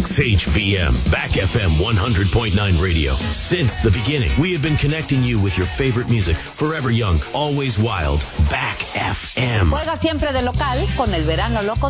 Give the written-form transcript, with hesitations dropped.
XHVM, Back FM 100.9 radio. Since the beginning, we have been connecting you with your favorite music. Forever young, always wild. Back FM. Juega siempre de local con el verano loco